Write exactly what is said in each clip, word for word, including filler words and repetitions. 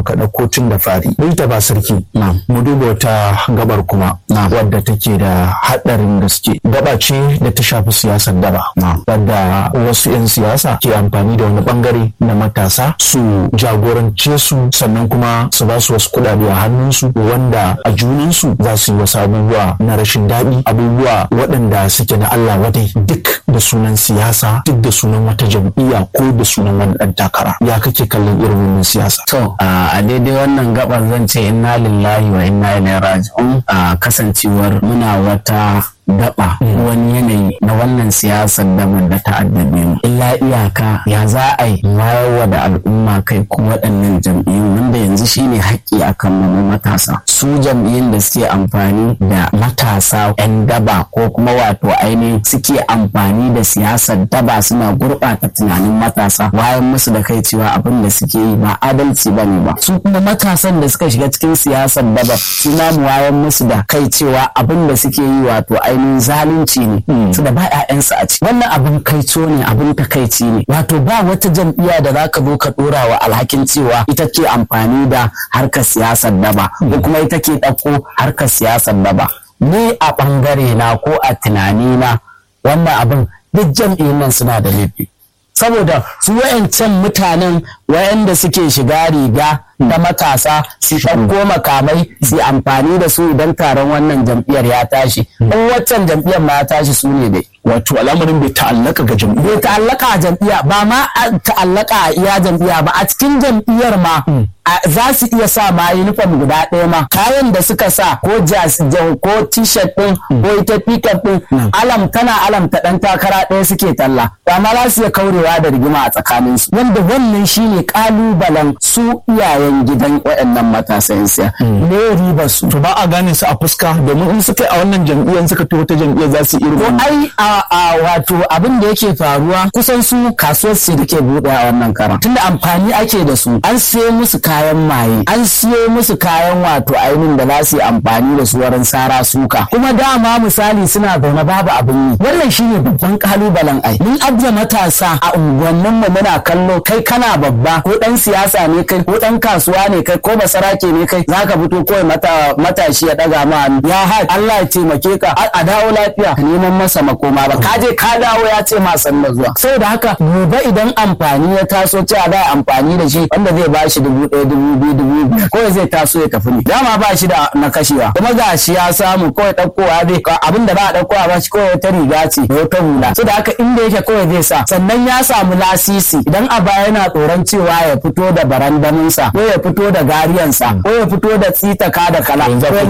muka ɗauko tun da fari. Ita ba sarki. Mu duba wata gabar kuma wadda take da haɗarin gaske. Gaba ce da ta shafi siyasar daba. Wadda wasu 'yan siyasa ke amfani da wani bangare na matasa su jagorance su sannan kuma su ba su wasu kuɗaɗe a hannunsu wanda a junansu za su yi wasu abubuwa na rashin daɗi, abubuwa waɗanda suke na Allah wadai, duk da sunan siyasa, duk da sunan wata jam'iyya ko da sunan wani ɗan takara. Ya kake kallon irin wannan siyasa? To a daidai wannan gabar zan ce inna lillahi wa inna ilaihi raji'un, a kasancewar muna wata gaba wani yanayi na wannan siyasar daban da ta addabe mu. Illa iyaka ya za a yi wayarwa da al'umma kai ko waɗannan jam'iyyun wanda yanzu shine haƙƙi akan mu matasa. Su jam'iyyun da suke amfani da matasa 'yan daba ko kuma wato ainihin suke amfani da siyasar daba suna gurɓata tunanin matasa, wayan musu da kai cewa abin da suke yi ba adalci ba ne ba. Su kuma matasan da suka shiga cikin siyasar daba su ma mu wayan musu da kai cewa abin da suke yi wato ainihin zalunci ne su da ba 'ya'yansu a ciki. Wannan abin kaico ne, abin takaici ne. Wato ba wata jam'iyya da za ka zo ka ɗora wa alhakin cewa ita ke amfani da harkar siyasar daba ko kuma ita ke ɗauko harkar siyasar daba. Ni a ɓangare na ko a tunani na wannan abin duk jam'iyyun nan suna da laifi. Saboda su wayancan mutanen wayanda suke shiga riga da matasa su ɗauko makamai su amfani da su idan taron wannan jam'iyyar ya tashi. In waccan jam'iyyar ma ya tashi su ne dai. Wato al'amarin bai ta'allaka ga jam'iyya. Bai ta'allaka a jam'iyya ba ma ta'allaka a iya jam'iyya ba, a cikin jam'iyyar ma za su iya sa ma uniform guda ɗaya ma kayan da suka sa ko jas ko t-shirt ɗin ko ita pickup ɗin alam tana alam ta ɗan takara ɗaya suke talla, amma za su iya kaurewa da rigima a tsakaninsu, wanda wannan shine kalubalen su iyayen gidan waɗannan matasan siya. Me riba su? To ba a gane su a fuska, domin in suka a wannan jam'iyyar suka to wata jam'iyyar za su irin. Ko ai a wato abin da yake faruwa kusan su kasuwar su da ke buɗe a wannan karan, tunda amfani ake da su, an siyo musu kayan maye, an siyo musu kayan wato ainihin da za su yi amfani da su wurin sara suka, kuma dama misali suna zaune babu abin yi. Wannan shine babban kalubalen ai. Mun ajiye matasa a unguwannin mu muna kallo, kai kana babba ko dan siyasa ne kai ko dan kasuwa ne kai ko basarake ne kai, zaka fito kawai mata matashi ya daga ma ya haɗ Allah ya taimake ka a dawo lafiya, ka neman masa makoma ba, ka je ka dawo ya ce ma san da zuwa. Saboda haka gobe idan amfani ya taso cewa za a amfani da shi wanda zai bashi dubu ɗaya dubu biyu dubu biyar ko zai taso ya tafi ne, dama ba shi da na kashewa, kuma ga shi ya samu kawai ɗaukowa zai abin da ba a ɗaukowa ba shi kawai wata riga ce da wata hula. Saboda haka inda yake kawai zai sa, sannan ya samu lasisi idan a baya yana tsoron cewa ya fito da barandaminsa ko ya fito da gariyansa ko ya fito da tsitaka da kala,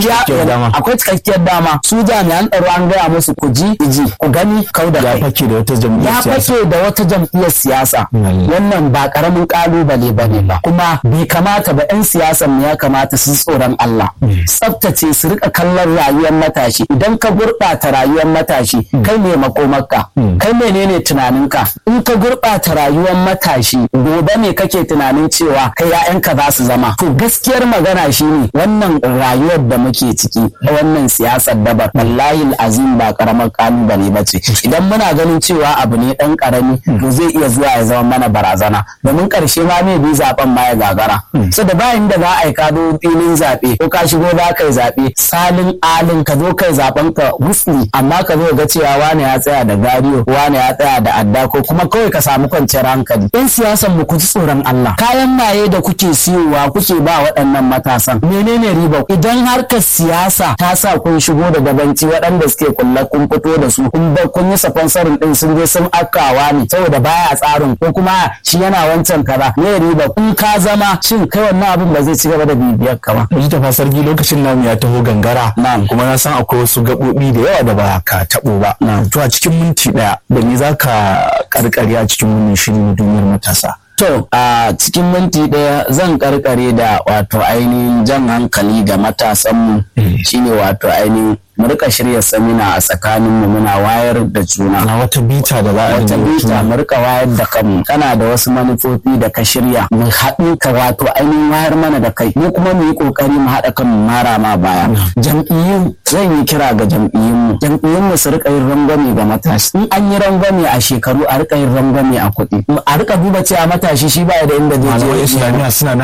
akwai cikakkiyar dama. Su jami'an tsaro an gaya musu ku ji ji ku gani kau da kai. Ya fake da wata jam'iyyar siyasa. Ya fake da wata jam'iyyar siyasa. Wannan ba karamin kalubale bane ba, kuma bai kamata ba 'yan siyasan mu ya kamata su tsoron Allah. Tsaftace su rika kallon rayuwar matashi. Idan ka gurɓata rayuwar matashi kai ne makomarka, kai menene tunaninka? In ka gurɓata rayuwar matashi gobe ne kake tunanin cewa kai 'ya'yanka za su zama? To gaskiyar magana shine wannan rayuwar da muke ciki wannan siyasar dabar wallahi azim ba karamar kalubale ba ce. Idan muna ganin cewa abu ne dan karami to zai iya zuwa ya zama mana barazana, domin karshe ma mai bi zaben ma ya gagara. So da bayan da za a yi kado filin zaɓe ko ka shigo za ka yi zaɓe salin alin ka zo kai zaben ka wusli, amma ka zo ga cewa wane ya tsaya da gariyo, wane ya tsaya da adda, ko kuma kawai ka samu kwanciyar hankali. Yan siyasan mu ku ji tsoron Allah. Kayan maye da kuke siyowa kuke ba waɗannan matasan menene riba? Idan harkar siyasa ta sa kun shigo da gabanci waɗanda suke kulla kun fito da su kun bar kun yi sponsorin din sun je sun akawa ne saboda baya tsarin, ko kuma shi yana wancan kaza, ne riba? In ka zama shin kai wannan abin ba zai ci gaba da bibiyar ka ba? Ji ta fasargi lokacin namu ya taho gangara, kuma na san akwai wasu gaɓoɓi da yawa da ba ka taɓo ba. To a cikin minti ɗaya da ni za ka karkare a cikin wannan shiri na duniyar matasa? To a cikin minti ɗaya zan karkare da wato ainihin jan hankali ga matasanmu shine wato ainihin mu rika shirya samina a tsakanin mu muna wayar da juna. Na wata bita da za a wata bita mu rika wayar da kanmu. Kana da wasu manufofi da ka shirya mu haɗu ka wato ainihin wayar mana da kai, mu kuma mu yi kokari mu haɗa kan mu mara ma baya. Jam'iyyun zan yi kira ga jam'iyyun mu. Jam'iyyun mu su rika yin rangwame ga matashi. In an yi rangwame a shekaru a rika yin rangwame a kuɗi. A rika duba cewa matashi shi baya da inda zai je. Islamiyya suna